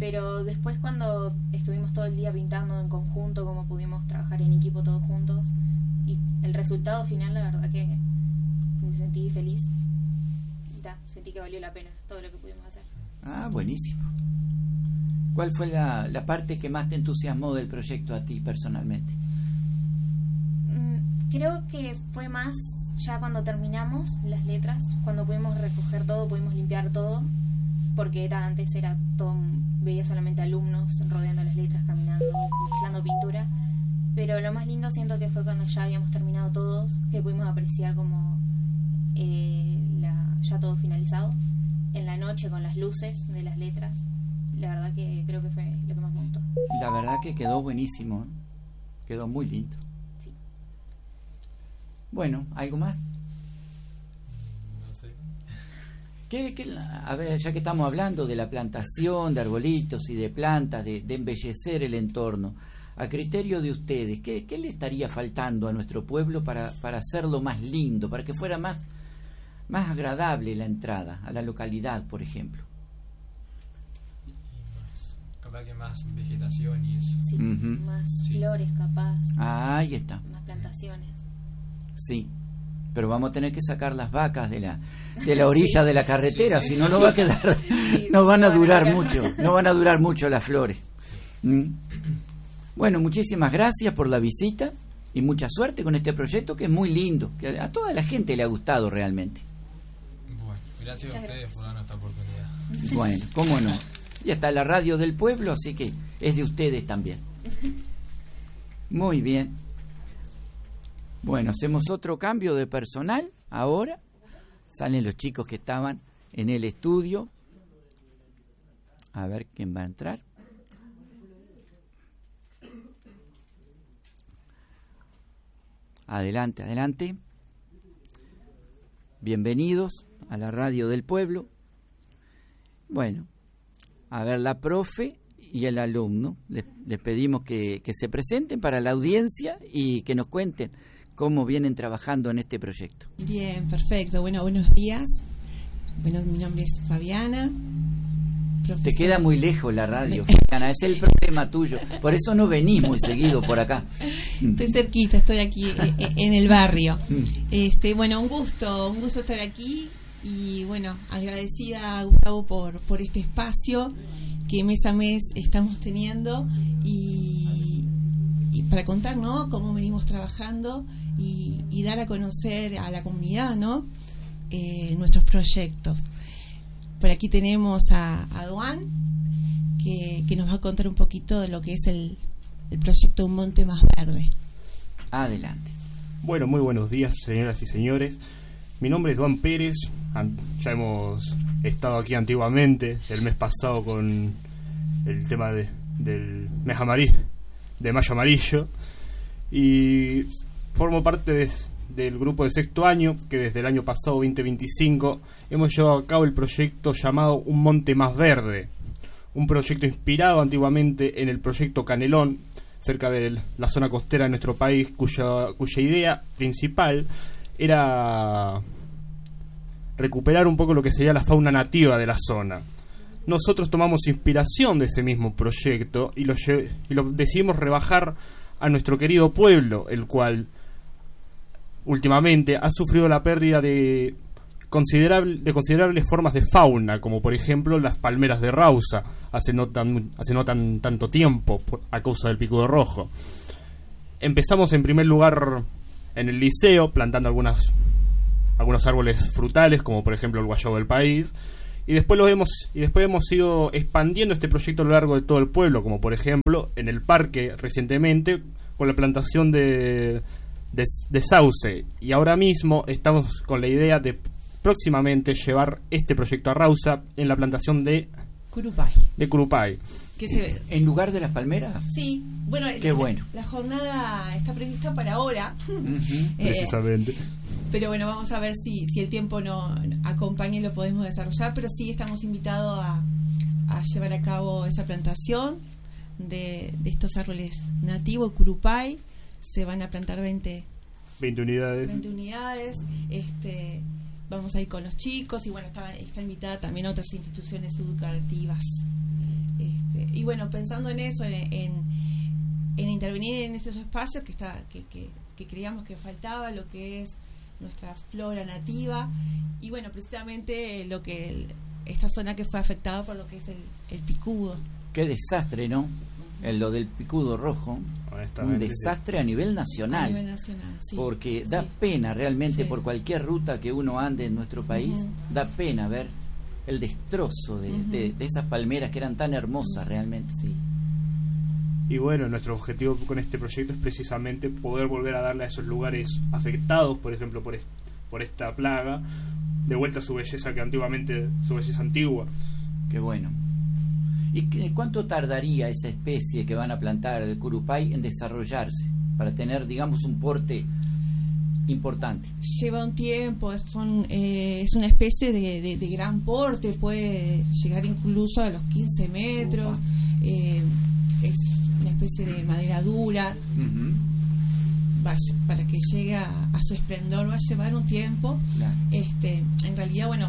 Pero después, cuando estuvimos todo el día pintando en conjunto, como pudimos trabajar en equipo todos juntos, y el resultado final, la verdad que me sentí feliz y sentí que valió la pena todo lo que pudimos hacer. Buenísimo. ¿Cuál fue la parte que más te entusiasmó del proyecto a ti personalmente? Creo que fue más ya cuando terminamos las letras, cuando pudimos recoger todo, pudimos limpiar todo, porque antes era todo, veía solamente alumnos rodeando las letras, caminando, mezclando pintura, pero lo más lindo siento que fue cuando ya habíamos terminado todos, que pudimos apreciar como ya todo finalizado, en la noche con las luces de las letras. La verdad que creo que fue lo que más me gustó. La verdad que quedó buenísimo, quedó muy lindo. Sí. Bueno, ¿algo más? No sé. A ver, ya que estamos hablando de la plantación de arbolitos y de plantas, de embellecer el entorno, a criterio de ustedes, ¿qué le estaría faltando a nuestro pueblo para hacerlo más lindo, para que fuera más agradable la entrada a la localidad, por ejemplo? Capaz que más vegetación y eso. Sí, más flores capaz. Ahí está. Más plantaciones. Sí, pero vamos a tener que sacar las vacas de la orilla de la carretera, si no va a quedar, no van a durar mucho las flores. Bueno, muchísimas gracias por la visita y mucha suerte con este proyecto que es muy lindo, que a toda la gente le ha gustado realmente. Bueno, gracias a ustedes por darnos esta oportunidad. Bueno, cómo no. Y está la radio del pueblo, así que es de ustedes también. Muy bien. Bueno, hacemos otro cambio de personal ahora. Salen los chicos que estaban en el estudio. A ver quién va a entrar. Adelante, adelante. Bienvenidos a la radio del pueblo. Bueno, a ver, la profe y el alumno, les pedimos que se presenten para la audiencia y que nos cuenten cómo vienen trabajando en este proyecto. Bien, perfecto. Bueno, buenos días. Bueno, mi nombre es Fabiana. Profesora. Te queda muy lejos la radio, Fabiana, es el problema tuyo. Por eso no venís muy seguido por acá. Estoy cerquita, estoy aquí en el barrio. Bueno, un gusto estar aquí. Y bueno, agradecida a Gustavo por este espacio que mes a mes estamos teniendo y para contar, ¿no?, cómo venimos trabajando y dar a conocer a la comunidad, ¿no?, nuestros proyectos. Por aquí tenemos a Duan, que nos va a contar un poquito de lo que es el proyecto Un Monte Más Verde. Adelante. Bueno, muy buenos días, señoras y señores. Mi nombre es Duan Pérez. Ya hemos estado aquí antiguamente, el mes pasado, con el tema del mes amarillo, de Mayo Amarillo, y formo parte del grupo de sexto año, que desde el año pasado, 2025, hemos llevado a cabo el proyecto llamado Un Monte Más Verde, un proyecto inspirado antiguamente en el proyecto Canelón, cerca de la zona costera de nuestro país, cuya idea principal era recuperar un poco lo que sería la fauna nativa de la zona. Nosotros tomamos inspiración de ese mismo proyecto y lo decidimos rebajar a nuestro querido pueblo, el cual últimamente ha sufrido la pérdida de considerables formas de fauna, como por ejemplo las palmeras de Rausa, hace no tanto tiempo, a causa del picudo rojo. Empezamos en primer lugar en el liceo, plantando algunos árboles frutales, como por ejemplo el guayabo del país, y después hemos ido expandiendo este proyecto a lo largo de todo el pueblo, como por ejemplo en el parque recientemente con la plantación de sauce, y ahora mismo estamos con la idea de próximamente llevar este proyecto a Rausa en la plantación de Curupay. ¿En lugar de las palmeras? Sí, bueno, bueno. La jornada está prevista para ahora. Precisamente. Pero bueno, vamos a ver si el tiempo nos acompaña y lo podemos desarrollar, pero sí estamos invitados a llevar a cabo esa plantación de estos árboles nativos, Curupay. Se van a plantar 20 unidades. 20 unidades. Vamos a ir con los chicos y bueno, está invitada también a otras instituciones educativas. Y bueno, pensando en eso, en intervenir en esos espacios que creíamos que faltaba, lo que es nuestra flora nativa, y bueno, precisamente esta zona que fue afectada por lo que es el picudo. Qué desastre, ¿no? Lo del picudo rojo, un desastre a nivel nacional. A nivel nacional, sí. Porque da pena realmente, sí, por cualquier ruta que uno ande en nuestro país, da pena ver el destrozo de esas palmeras que eran tan hermosas realmente. Sí. Y bueno, nuestro objetivo con este proyecto es precisamente poder volver a darle a esos lugares afectados, por ejemplo, por esta plaga, de vuelta a su belleza su belleza antigua. Qué bueno. ¿Y cuánto tardaría esa especie que van a plantar, el curupay, en desarrollarse para tener, digamos, un porte importante? Lleva un tiempo, es una especie de gran porte, puede llegar incluso a los 15 metros, es una especie de madera dura. Para que llegue a su esplendor va a llevar un tiempo. Claro. En realidad, bueno,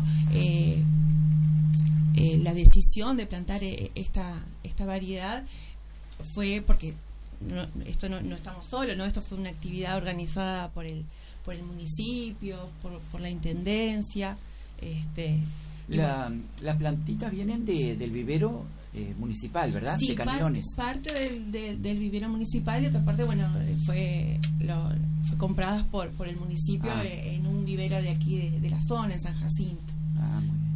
la decisión de plantar esta variedad fue porque esto no estamos solos, ¿no? Esto fue una actividad organizada por el municipio, por la intendencia. Las plantitas vienen del vivero municipal, ¿verdad? Sí, de camiones. Parte del vivero municipal, y otra parte, bueno, fue compradas por el municipio en un vivero de aquí de la zona, en San Jacinto. Muy bien.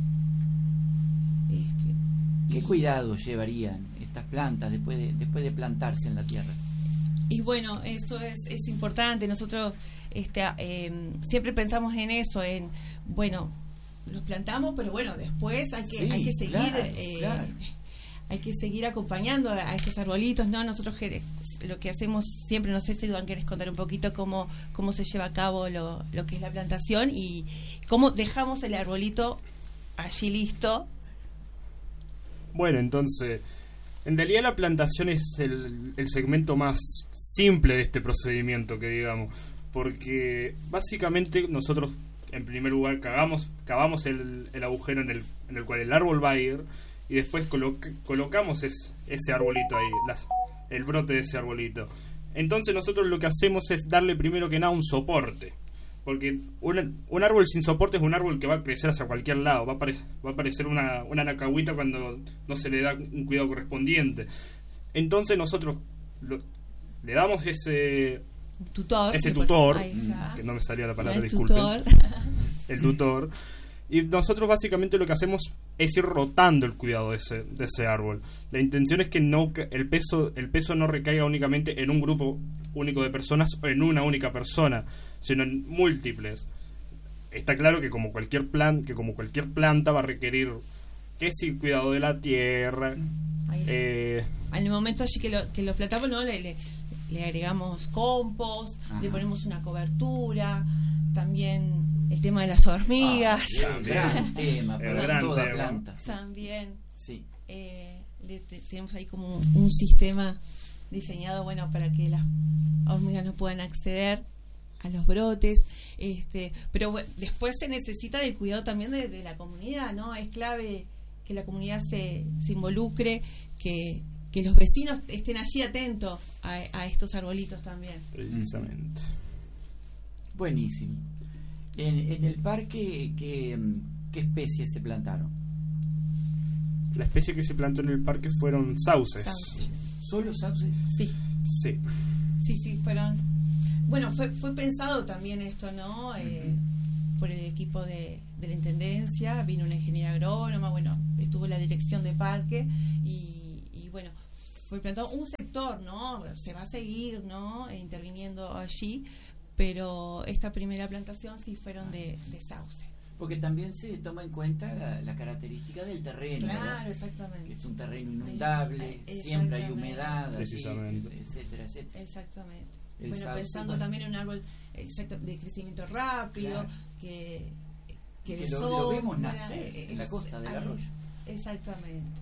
¿Qué cuidado llevarían estas plantas después de plantarse en la tierra? Y bueno, eso es importante. Nosotros siempre pensamos en eso, los plantamos, pero bueno, después hay que seguir, claro. Hay que seguir acompañando a estos arbolitos, ¿no? Nosotros lo que hacemos siempre, no sé si Duan querés contar un poquito cómo se lleva a cabo lo que es la plantación y cómo dejamos el arbolito allí listo. Bueno, entonces, en realidad la plantación es el segmento más simple de este procedimiento, que digamos, porque básicamente nosotros, en primer lugar, cavamos el agujero en el cual el árbol va a ir, y después colocamos ese arbolito ahí, el brote de ese arbolito. Entonces nosotros lo que hacemos es darle primero que nada un soporte, porque un árbol sin soporte es un árbol que va a crecer hacia cualquier lado, va a parecer una anacahuita cuando no se le da un cuidado correspondiente. Entonces nosotros le damos ese tutor, que no me salía la palabra, disculpen, el tutor, y nosotros básicamente lo que hacemos es ir rotando el cuidado de ese árbol. La intención es que el peso no recaiga únicamente en un grupo único de personas o en una única persona, sino en múltiples. Está claro que como cualquier planta va a requerir que sí cuidado de la tierra. En el momento allí que lo plantamos, ¿no? Le agregamos compost, le ponemos una cobertura, también el tema de las hormigas. Gran tema para toda planta. También. Sí. Tenemos ahí como un sistema diseñado, bueno, para que las hormigas no puedan acceder a los brotes, pero bueno, después se necesita del cuidado también de la comunidad, ¿no? Es clave que la comunidad se involucre, que los vecinos estén allí atentos a estos arbolitos también. Precisamente. Buenísimo. En el parque, ¿qué especies se plantaron? La especie que se plantó en el parque fueron sauces. ¿Solo sauces? Sí. Sí, fueron. Bueno, fue pensado también esto, ¿no? Por el equipo de la intendencia, vino una ingeniera agrónoma, bueno, estuvo la dirección de parque y bueno, fue plantado un sector, ¿no? Se va a seguir, ¿no? Interviniendo allí, pero esta primera plantación sí fueron de sauce. Porque también se toma en cuenta la característica del terreno, claro, ¿verdad? Exactamente. Que es un terreno inundable, siempre hay humedad, precisamente, etcétera. Exactamente. El bueno, sauce, pensando también en un árbol de crecimiento rápido, claro, que lo vemos nacer en la costa del arroyo. Exactamente.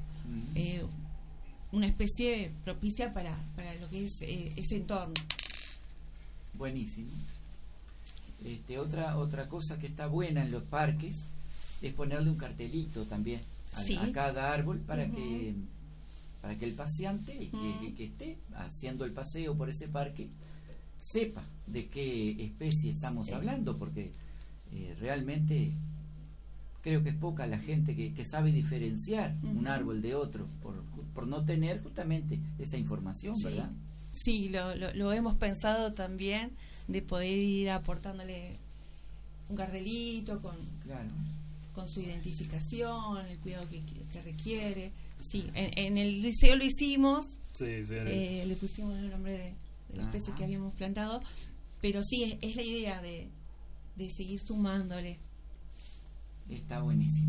Una especie propicia para lo que es ese entorno. Buenísimo. Otra cosa que está buena en los parques es ponerle un cartelito también a cada árbol para para que el paseante que esté haciendo el paseo por ese parque sepa de qué especie estamos hablando, porque realmente creo que es poca la gente que sabe diferenciar un árbol de otro por no tener justamente esa información, ¿verdad? Sí, lo hemos pensado también, de poder ir aportándole un cartelito con su identificación, el cuidado que requiere. Sí, en el liceo lo hicimos, le pusimos el nombre de la especie que habíamos plantado, pero sí, es la idea de seguir sumándole. Está buenísimo.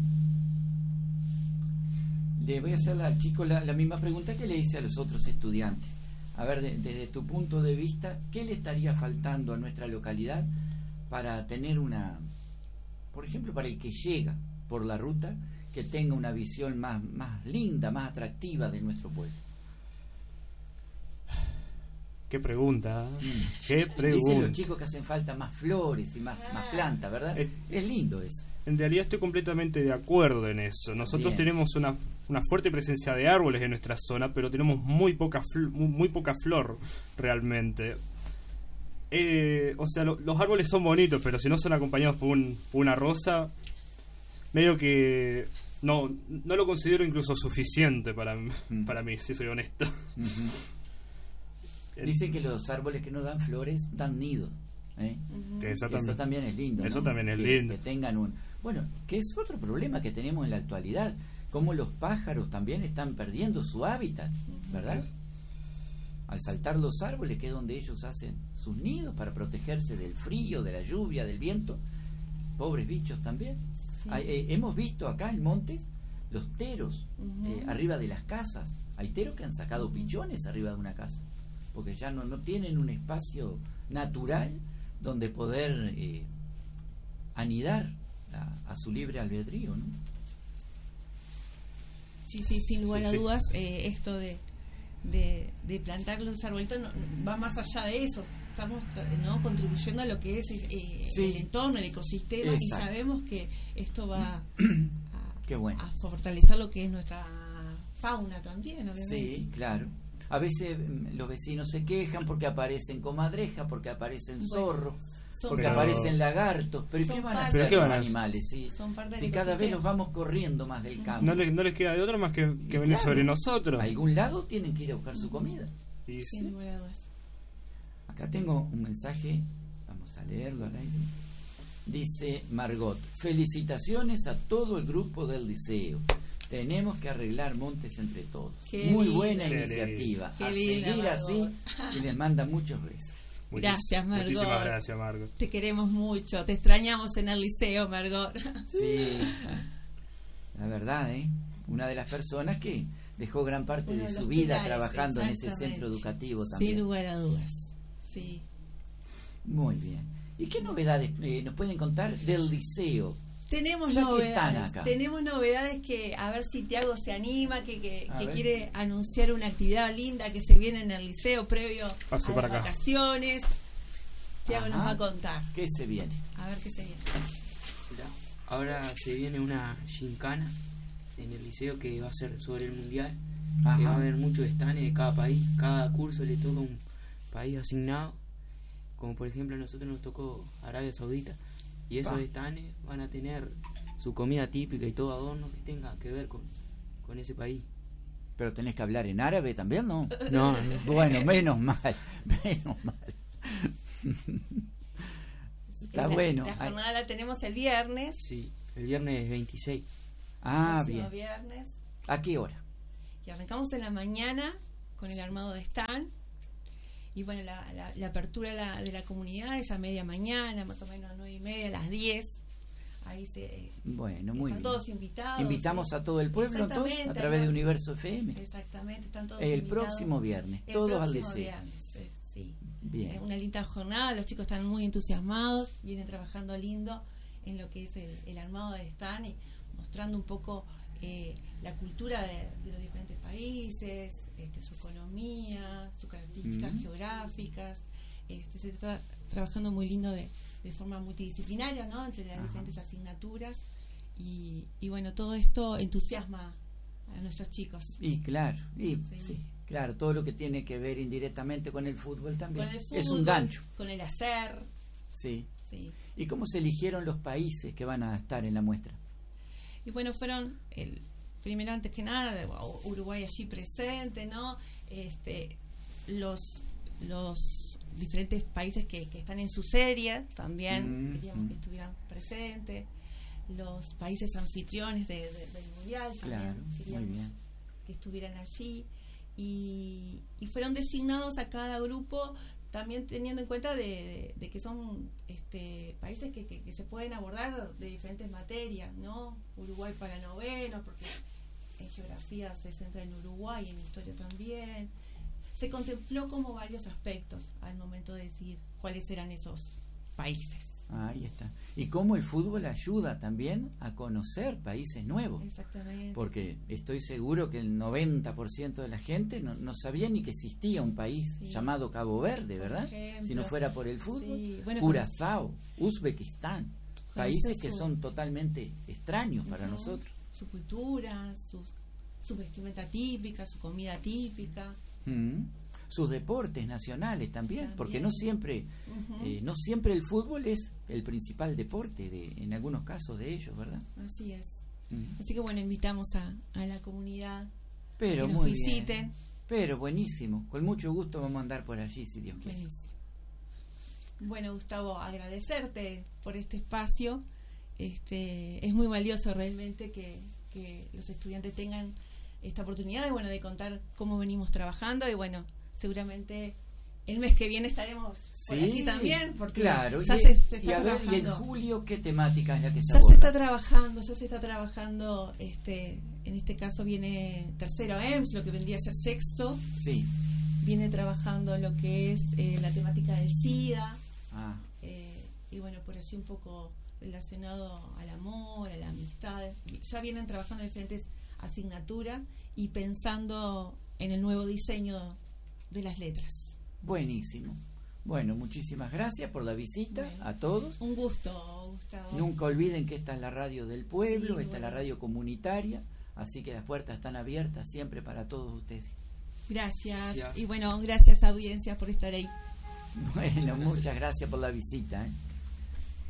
Le voy a hacer al chico la misma pregunta que le hice a los otros estudiantes. A ver, desde tu punto de vista, ¿qué le estaría faltando a nuestra localidad para tener por ejemplo, para el que llega por la ruta, que tenga una visión más linda, más atractiva de nuestro pueblo? Qué pregunta, qué pregunta. Dicen los chicos que hacen falta más flores y más plantas, ¿verdad? Es lindo eso. En realidad estoy completamente de acuerdo en eso. Nosotros tenemos una fuerte presencia de árboles en nuestra zona, pero tenemos muy poca flor realmente. O sea, los árboles son bonitos, pero si no son acompañados por una rosa, medio que no lo considero incluso suficiente para mí, si soy honesto. Dicen que los árboles que no dan flores dan nidos. Que eso también es lindo, ¿no? Eso también es lindo. Que tengan bueno, que es otro problema que tenemos en la actualidad, como los pájaros también están perdiendo su hábitat, ¿verdad? Al saltar los árboles, que es donde ellos hacen sus nidos para protegerse del frío, de la lluvia, del viento. Pobres bichos también. Sí. Hemos visto acá en Montes los teros arriba de las casas. Hay teros que han sacado pichones arriba de una casa, porque ya no tienen un espacio natural donde poder anidar a su libre albedrío, ¿no? Sí, sin lugar a dudas, esto de plantar los arbolitos va más allá de eso. Estamos contribuyendo a lo que es el entorno, el ecosistema. Exacto. Y sabemos que esto va a fortalecer lo que es nuestra fauna también, obviamente. Sí, claro. A veces los vecinos se quejan porque aparecen comadrejas, porque aparecen zorros, porque aparecen lagartos. ¿Pero qué van a hacer los animales? Si cada vez los vamos corriendo más del campo. No les queda de otra más que venir sobre nosotros. A algún lado tienen que ir a buscar su comida. Sí. Acá tengo un mensaje, vamos a leerlo al aire. Dice Margot: felicitaciones a todo el grupo del liceo. Tenemos que arreglar Montes entre todos. Muy buena iniciativa. A seguir así, y les manda muchos besos. Gracias, Margot. Muchísimas gracias, Margot. Te queremos mucho. Te extrañamos en el liceo, Margot. Sí, la verdad, una de las personas que dejó gran parte de su vida trabajando en ese centro educativo también. Sin lugar a dudas. Sí. Muy bien. ¿Y qué novedades nos pueden contar del liceo? Tenemos novedades que a ver si Tiago se anima, que quiere anunciar una actividad linda que se viene en el liceo previo a las vacaciones. Tiago nos va a contar. ¿Qué se viene? A ver qué se viene. Ahora se viene una gincana en el liceo que va a ser sobre el mundial. Ajá. Que va a haber muchos stands de cada país. Cada curso le toca un país asignado. Como por ejemplo a nosotros nos tocó Arabia Saudita. Y esos stands van a tener su comida típica y todo adorno que tenga que ver con ese país. Pero tenés que hablar en árabe también, ¿no? No. Bueno, menos mal. Está bueno. La jornada la tenemos el viernes. Sí, el viernes 26. Bien. Viernes. ¿A qué hora? Y arrancamos en la mañana con el armado de stand. Y bueno, la apertura de la comunidad es a media mañana, más o menos 9:30, a las 10. Ahí bueno, muy están bien. Todos invitados. Invitamos a todo el pueblo entonces a través de Universo FM. Exactamente, están todos el invitados. Próximo viernes, todos al liceo. Sí. Bien. Una linda jornada, los chicos están muy entusiasmados, vienen trabajando lindo en lo que es el armado de stand y mostrando un poco la cultura de los diferentes países, su economía, sus características geográficas. Se está trabajando muy lindo de forma multidisciplinaria, ¿no? Entre las diferentes asignaturas y bueno, todo esto entusiasma nuestros chicos. Y claro, sí, claro, todo lo que tiene que ver indirectamente con el fútbol también. Con el fútbol, es un gancho. Con el hacer. Sí. Sí. ¿Y cómo se eligieron los países que van a estar en la muestra? Y bueno, fueron primero, antes que nada, Uruguay allí presente, ¿no? Los diferentes países que están en su serie también queríamos que estuvieran presentes, los países anfitriones del mundial también queríamos que estuvieran allí, y fueron designados a cada grupo también teniendo en cuenta de que son países que se pueden abordar de diferentes materias, ¿no? Uruguay para noveno, porque en geografía se centra en Uruguay, en historia también. Se contempló como varios aspectos al momento de decir cuáles eran esos países. Ahí está. Y cómo el fútbol ayuda también a conocer países nuevos. Exactamente. Porque estoy seguro que el 90% de la gente no sabía ni que existía un país llamado Cabo Verde, ¿verdad? Ejemplo, si no fuera por el fútbol. Sí. Bueno, Curazao, Uzbekistán, países que son totalmente extraños para nosotros. Su cultura, su vestimenta típica, su comida típica. Sus deportes nacionales también, porque no siempre el fútbol es el principal deporte en algunos casos de ellos, ¿verdad? Así es. Así que bueno, invitamos a la comunidad pero que nos muy visiten. Bien. Pero buenísimo, con mucho gusto vamos a andar por allí si Dios quiere. Buenísimo. Bueno, Gustavo, agradecerte por este espacio. Es muy valioso realmente que los estudiantes tengan esta oportunidad de contar cómo venimos trabajando, y bueno, seguramente el mes que viene estaremos por aquí también, porque claro, ya se está trabajando. ¿Y en julio qué temática es la que se aborda? Ya se está trabajando, en este caso viene tercero EMS, lo que vendría a ser sexto. Sí. Viene trabajando lo que es la temática del SIDA. Y bueno, por allí un poco relacionado al amor, a la amistad. Ya vienen trabajando en diferentes asignaturas y pensando en el nuevo diseño de las letras. Buenísimo. Bueno, muchísimas gracias por la visita a todos. Un gusto, Gustavo. Nunca olviden que esta es la radio del pueblo, esta es la radio comunitaria, así que las puertas están abiertas siempre para todos ustedes. Gracias. Y bueno, gracias, audiencia, por estar ahí. Bueno, muchas gracias por la visita,